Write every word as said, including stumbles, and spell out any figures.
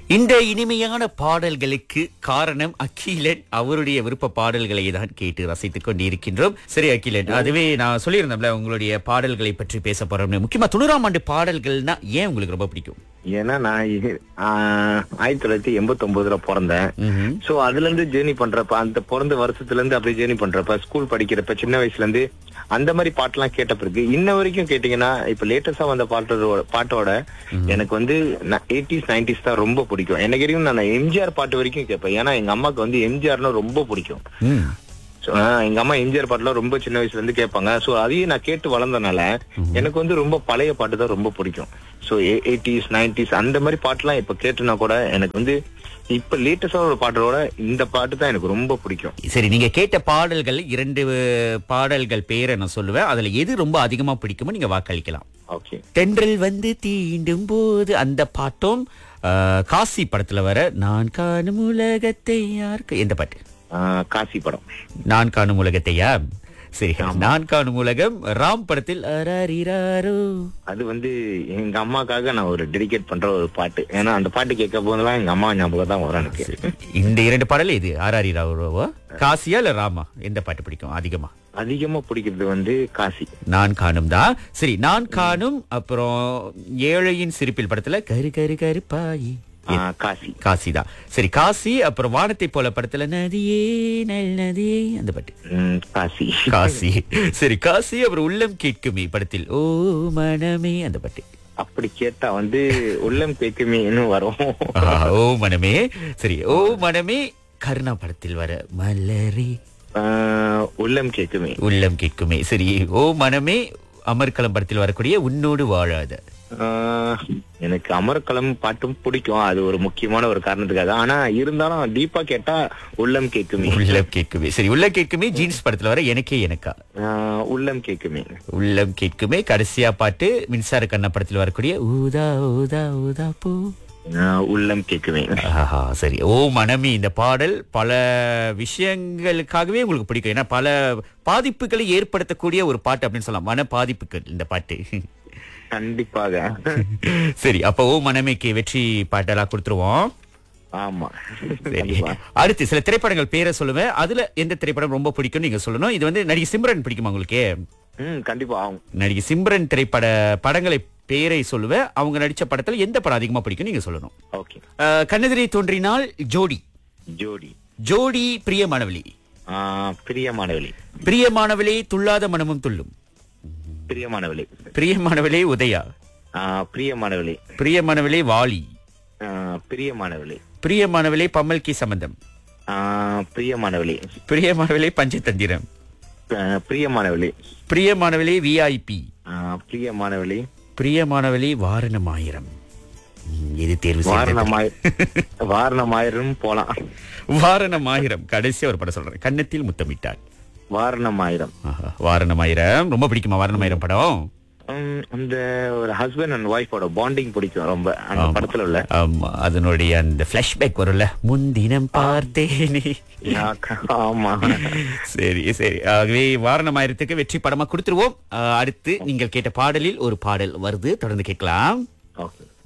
இந்த இனிமையான பாடல்களுக்கு காரணம் அகிலன். அவருடைய விருப்ப பாடல்களை தான் கேட்டு ரசித்துக் கொண்டிருக்கின்றோம். சரி அகிலன், அதுவே நான் சொல்லியிருந்தேன்ல உங்களுடைய பாடல்களை பற்றி பேச போறோம்னு. முக்கியமா தொண்ணூறாம் ஆண்டு பாடல்கள்னா ஏன் உங்களுக்கு ரொம்ப பிடிக்கும்? ஏன்னா நான் இது, ஆஹ், ஆயிரத்தி தொள்ளாயிரத்தி எண்பத்தி ஒன்பதுல பிறந்தேன். சோ அதுல இருந்து ஜேர்னி பண்றப்ப, அந்த பிறந்த வருஷத்துல இருந்து அப்படியே ஜேர்னி பண்றப்ப, ஸ்கூல் படிக்கிறப்ப, சின்ன வயசுல இருந்து அந்த மாதிரி பாட்டெல்லாம் கேட்ட பிறகு இன்ன வரைக்கும் கேட்டீங்கன்னா, இப்ப லேட்டஸ்டா வந்த பாட்டோட பாட்டோட எனக்கு வந்து எயிட்டிஸ் நைன்டிஸ் தான் ரொம்ப பிடிக்கும். எனக்கு வரைக்கும் நான் எம்ஜிஆர் பாட்டு வரைக்கும் கேட்பேன். ஏன்னா எங்க அம்மாக்கு வந்து எம்ஜிஆர்னா ரொம்ப பிடிக்கும். எங்க அம்மா எம்ஜிஆர் பாட்டுலாம் ரொம்ப சின்ன வயசுல இருந்து கேட்பாங்க. சோ அதையும் நான் கேட்டு வளர்ந்தனால எனக்கு வந்து ரொம்ப பழைய பாட்டு தான் ரொம்ப பிடிக்கும். சோ எயிட்டிஸ் நைன்டிஸ் அந்த மாதிரி பாட்டுலாம் இப்ப கேட்டுனா கூட எனக்கு வந்து இப்ப லேட்டஸ்டா ஒரு பாட்டோட இந்த பாட்டு தான் எனக்கு ரொம்ப பிடிக்கும். சரி, நீங்க கேட்ட பாடல்கள் இரண்டு பாடல்கள் பேரை நான் சொல்லுவேன். அதுல எது ரொம்ப அதிகமா பிடிக்குமோ நீங்க வாக்களிக்கலாம். ஓகே. தென்றல் வந்து தீண்டும் போது அந்த பாட்டும், ஆஹ், காசி படத்துல வர நான் காணும் உலகத்தை யாருக்கு, எந்த பாட்டு? காசி படம். நான் காணும் உலகத்தையா? சரி, நான் காணும் உலகம் ராம் படத்தில் அரரிராரோ. அது வந்து எங்க அம்மாக்காக நான் ஒரு டெடிகேட் பண்ற ஒரு பாட்டு. ஏன்னா அந்த பாட்டு கேட்க போதெல்லாம் எங்க அம்மா ஞாபகம் தான் வரும் எனக்கு. இந்த இரண்டு பாடல் இது அரரிராரோவா காசியா இல்ல ராமா, எந்த பாட்டு பிடிக்கும் அதிகமா? அதிகமா பிடிக்கிறது வந்து காசி. நான் காணும் தான். சரி, நான் காணும், அப்புறம் ஏழையின் சிரிப்பில் படத்துல கரு கரு கருப்பாயி, காசி. காசி தான். சரி, காசி. அப்புறம் வானத்தை போல படத்துல நதியே நல் நதியே, அந்த பாட்டு காசி. காசி. சரி, காசி. அப்புறம் உள்ளம் கேட்குமே படத்தில் ஓ மனமே, அந்த பாட்டு. அப்படி கேட்டா வந்து உள்ளம் கேட்குமேன்னு வரும். ஓ மனமே. சரி, ஓ மனமே கருணா படத்தில் வர மலரே, உள்ளம் கேட்குமே. உள்ளம் கேட்குமே. சரி, ஓ மனமே அமர்கலம் படத்தில் வரக்கூடிய உன்னோடு வாழாத. எனக்கு அமர்கலம் பாட்டும் பிடிக்கும். அது ஒரு முக்கியமான ஒரு காரணத்துக்காக. ஆனா இருந்தாலும் டீப்பா கேட்டா உள்ளம் கேட்குமே. உள்ளம் கேட்குமே. சரி, உள்ளம் கேட்குமே ஜீன்ஸ் படத்துல வர எனக்கே எனக்கா. உள்ளம் கேட்குமே. உள்ளம் கேட்குமே. கடைசியா பாட்டு மின்சார கண்ணா படத்தில் வரக்கூடிய ஊதா ஊதா ஊதா பூ, உள்ளம் கேட்குமே. சரி, ஓ மனமே இந்த பாடல் பல விஷயங்களுக்காகவே உங்களுக்கு பிடிக்கும். ஏன்னா பல பாதிப்புகளை ஏற்படுத்தக்கூடிய ஒரு பாட்டு அப்படின்னு சொல்லலாம். மன பாதிப்புகள் இந்த பாட்டு. கண்டிப்பாக. சரி, அப்ப ஓ மனமேக்கு வெற்றி பாட்டெல்லாம் கொடுத்துருவோம். ஆமா. அடுத்து சில திரைப்படங்கள் பேரை சொல்லுவேன். அதுல எந்த திரைப்படம் ரொம்ப பிடிக்கும் நீங்க சொல்லணும். இது வந்து நடிகை சிம்ரன் பிடிக்குமா உங்களுக்கு? கண்டிப்பா. நடிகை சிம்ரன் திரைப்பட படங்களை பேரை சொல்லுவேன். அவங்க நடிச்ச படத்துல எந்த படம் அதிகமா பிடிக்கும் நீங்க சொல்லணும். ஓகே. கண்ணெதிரே தோன்றினால் ஜோடி. ஜோடி. ஜோடி. பிரியமானவளி. பிரியமானவளி. பிரியமானவளே துள்ளாத மனமும் துள்ளும். பிரியமானவளி. பிரியமானவளே உதயா. பிரியமானவளி. பிரியமானவளே வாலி. பிரியமானவளி. பிரியமானவளே பம்மல் கி சம்பந்தம். பிரியமானவளி. பிரியமானவளே பஞ்சதந்திரம். பிரியமானவளி. பிரியமானவளே விஐபி. பிரியமானவளி. பிரியமானவளே வாரணமாயிரம். இது தேர்வு வாரணமாயிரம் போலாம். வாரணமாயிரம். கடைசியா ஒரு படம் சொல்றேன், கன்னத்தில் முத்தமிட்டார். வாரணமாயிரம். வாரணமாயிரம் ரொம்ப பிடிக்குமா வாரணமாயிரம் படம்? அந்த ஒரு ஹஸ்பண்ட் அண்ட் ஒய்ஃபோட பாண்டிங் பிடிக்கும் ரொம்ப அந்த படத்துல உள்ள. ஆமா, அதனுடைய அந்த பிளாஷ்பேக் வரும்ல, முன்தினம் பார்த்தேனே. ஆமா. சரி சரி, ஆகவே வாரணமாயிரத்துக்கு வெற்றி படமா கொடுத்துருவோம். அடுத்து நீங்கள் கேட்ட பாடலில் ஒரு பாடல் வருது, தொடர்ந்து கேட்கலாம். ஓகே.